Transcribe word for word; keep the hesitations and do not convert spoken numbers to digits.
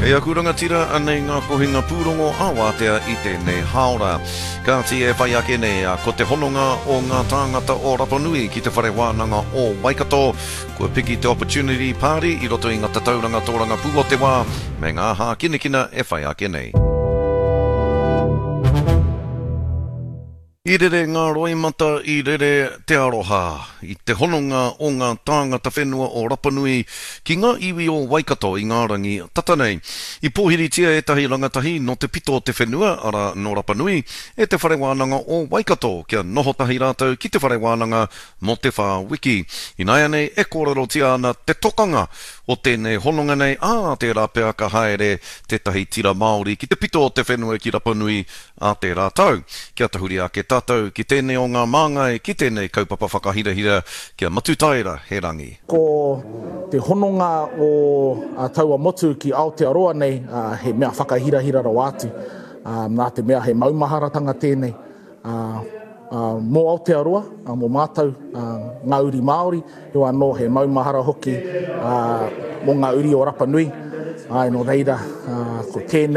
E aku rangatira anei ngā kohinga pūrongo awatea i tēnei haora. Ka ti e whai ake nei a ko te hononga o ngā tāngata o Rapanui ki te whare wānanga o Waikato. Kua piki te opportunity party i roto i ngā tatauranga tōranga pū o te wā. Me ngā hā kinekina e whai ake nei. I rere ngā roimata i rere te aroha, i te hononga o ngā tāngata whenua o Rapanui ki ngā iwi o Waikato i ngā rangi tatanei. I pōhiri tia e tahi rangatahi no te pito o te whenua ara no Rapanui e te whare wānanga o Waikato kia noho tahi rātou ki te whare wānanga mo te whā wiki. I nai anei e kōrero tia ana te tokanga o tēnei hononga nei a te rāpea ka haere te tahi tira Māori ki te pito o te whenua ki Rapanui a te rātau. Kia tahuri a ke tātou ki tēnei o ngā māngai ki tēnei kaupapa whakahirahira kia matutaira he rangi. Ko te hononga o a taua motu ki Aotearoa nei, uh, he mea whakahirahira rau atu. Uh, nā te mea he maumaharatanga tēnei. Uh, uh, mō Aotearoa, uh, mō mātou, uh, ngā uri Māori, e wā he maumahara hoki uh, mō ngā uri o Rapanui. Ai no reira, uh, ko tēnei.